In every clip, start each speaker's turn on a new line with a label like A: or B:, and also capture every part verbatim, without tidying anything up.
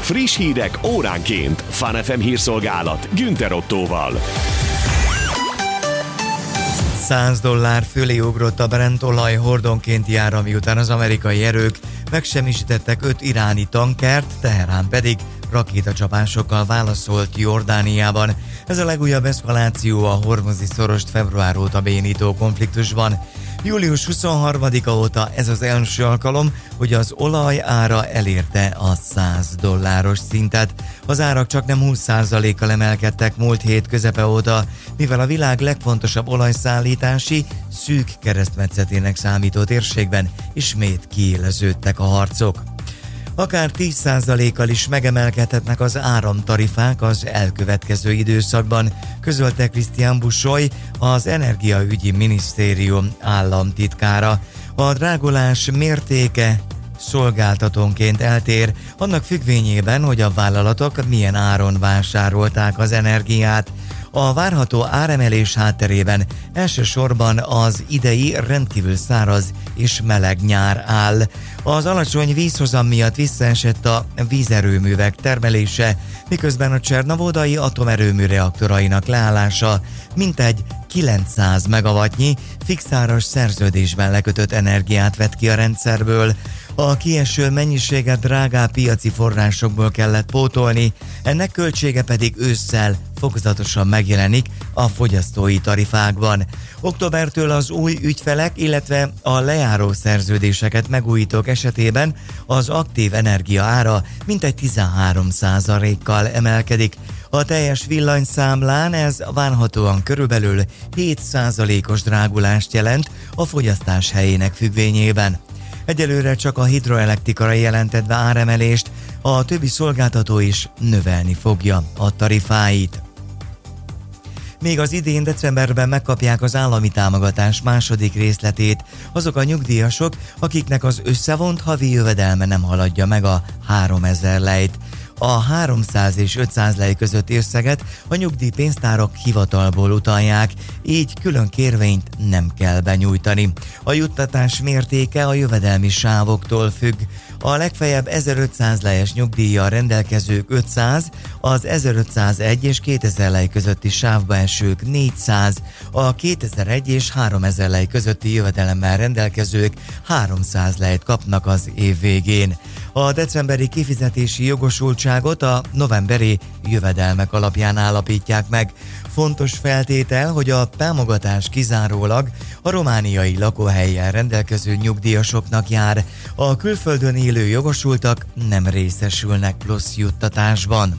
A: Friss hírek óránként. Fun ef em hírszolgálat Günther Ottóval.
B: száz dollár fölé ugrott a Brent olaj hordonkénti ára, miután az amerikai erők megsemmisítettek öt iráni tankert, Teherán pedig rakétacsapásokkal válaszolt Jordániában. Ez a legújabb eszkaláció a hormuzi szorost február óta bénító konfliktusban. július huszonharmadika óta ez az első alkalom, hogy az olaj ára elérte a száz dolláros szintet. Az árak csaknem húsz százalékkal emelkedtek múlt hét közepe óta, mivel a világ legfontosabb olajszállítási szűk keresztmetszetének számító térségben ismét kiéleződtek a harcok. Akár tíz százalékkal is megemelkedhetnek az áramtarifák az elkövetkező időszakban, közölte Christian Busoy, az Energiaügyi Minisztérium államtitkára. A drágulás mértéke szolgáltatónként eltér, annak függvényében, hogy a vállalatok milyen áron vásárolták az energiát. A várható áremelés hátterében elsősorban az idei rendkívül száraz és meleg nyár áll. Az alacsony vízhozam miatt visszaesett a vízerőművek termelése, miközben a csernovodai atomerőmű reaktorainak leállása mintegy kilencszáz megawattnyi fixáros szerződésben lekötött energiát vett ki a rendszerből. A kieső mennyiséget drágább piaci forrásokból kellett pótolni, ennek költsége pedig ősszel fokozatosan megjelenik a fogyasztói tarifákban. Októbertől az új ügyfelek, illetve a lejáró szerződéseket megújítók esetében az aktív energia ára mintegy tizenhárom százalékkal emelkedik. A teljes villanyszámlán ez várhatóan körülbelül hét százalékos drágulást jelent a fogyasztás helyének függvényében. Egyelőre csak a hidroelektrika jelentett be áremelést, a többi szolgáltató is növelni fogja a tarifáit. Még az idén decemberben megkapják az állami támogatás második részletét azok a nyugdíjasok, akiknek az összevont havi jövedelme nem haladja meg a háromezer lejt. A háromszáz és ötszáz lej közötti összeget a nyugdíjpénztárak hivatalból utalják, így külön kérvényt nem kell benyújtani. A juttatás mértéke a jövedelmi sávoktól függ. A legfeljebb ezerötszáz lejes nyugdíjjal rendelkezők ötszáz, az ezerötszázegy és kétezer lej közötti sávba esők négyszáz, a kétezer-egy és háromezer lej közötti jövedelemmel rendelkezők háromszáz lejt kapnak az év végén. A decemberi kifizetési jogosultságot a novemberi jövedelmek alapján állapítják meg. Fontos feltétel, hogy a támogatás kizárólag a romániai lakóhellyel rendelkező nyugdíjasoknak jár. A külföldön élő jogosultak nem részesülnek plusz juttatásban.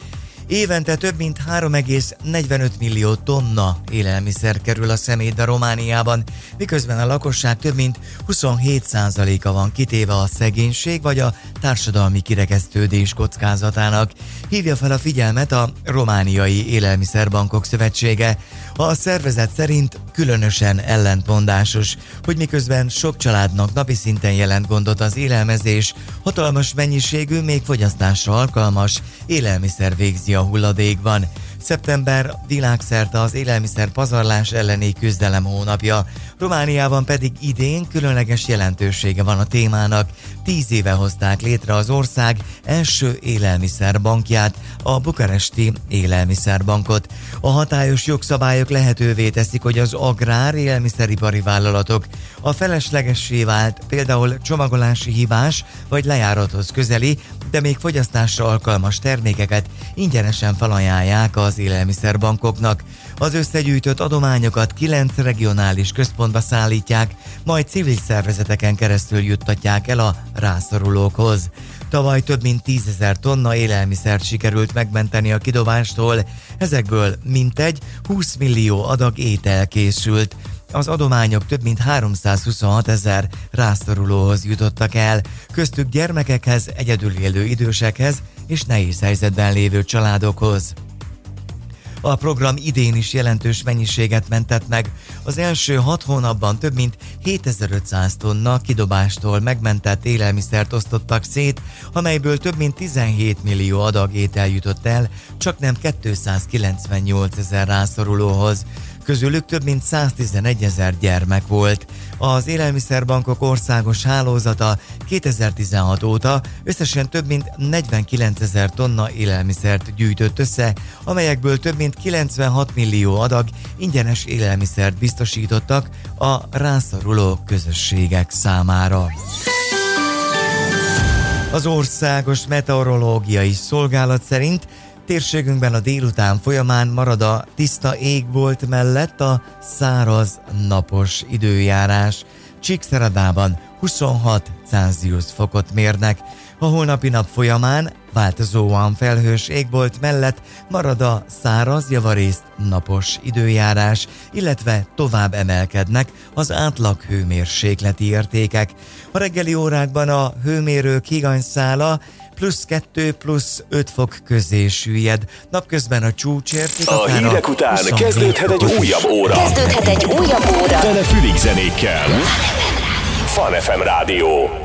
B: Évente több mint három egész negyvenöt millió tonna élelmiszer kerül a szemétbe Romániában, miközben a lakosság több mint huszonhét százaléka van kitéve a szegénység vagy a társadalmi kirekesztődés kockázatának, hívja fel a figyelmet a Romániai Élelmiszerbankok Szövetsége. A szervezet szerint különösen ellentmondásos, hogy miközben sok családnak napi szinten jelent gondot az élelmezés, hatalmas mennyiségű, még fogyasztásra alkalmas élelmiszer végzi a hulladékban. Szeptember világszerte az élelmiszer pazarlás elleni küzdelem hónapja, Romániában pedig idén különleges jelentősége van a témának. Tíz éve hozták létre az ország első élelmiszerbankját, a bukaresti élelmiszerbankot. A hatályos jogszabályok lehetővé teszik, hogy az agrár élelmiszeripari vállalatok a feleslegessé vált, például csomagolási hibás vagy lejárathoz közeli, de még fogyasztásra alkalmas termékeket ingyenesen felajánlják az élelmiszerbankoknak. Az összegyűjtött adományokat kilenc regionális központba szállítják, majd civil szervezeteken keresztül juttatják el a rászorulókhoz. Tavaly több mint tízezer tonna élelmiszert sikerült megmenteni a kidobástól, ezekből mintegy húsz millió adag étel készült. Az adományok több mint háromszázhuszonhat ezer rászorulóhoz jutottak el, köztük gyermekekhez, egyedül élő idősekhez és nehéz helyzetben lévő családokhoz. A program idén is jelentős mennyiséget mentett meg. Az első hat hónapban több mint hétezer-ötszáz tonna kidobástól megmentett élelmiszert osztottak szét, amelyből több mint tizenhét millió adag étel jutott el, csaknem kétszázkilencvennyolc ezer rászorulóhoz. Közülük több mint száztizenegy ezer gyermek volt. Az élelmiszerbankok országos hálózata kétezer-tizenhat óta összesen több mint negyvenkilencezer tonna élelmiszert gyűjtött össze, amelyekből több mint kilencvenhat millió adag ingyenes élelmiszert biztosítottak a rászoruló közösségek számára. Az Országos Meteorológiai Szolgálat szerint térségünkben a délután folyamán marad a tiszta égbolt mellett a száraz, napos időjárás. Csíkszeredában huszonhat Celsius fokot mérnek. A holnapi nap folyamán változóan felhős égbolt mellett marad a száraz, javarészt napos időjárás, illetve tovább emelkednek az átlag hőmérsékleti értékek. A reggeli órákban a hőmérők higanyszála plusz kettő, plusz öt fok közé süllyed. Napközben a csúcsérték
A: a hírek után kezdődhet egy újabb óra.
C: Kezdődhet egy újabb óra.
A: Tele fülig zenékkel. Fun ef em Rádió.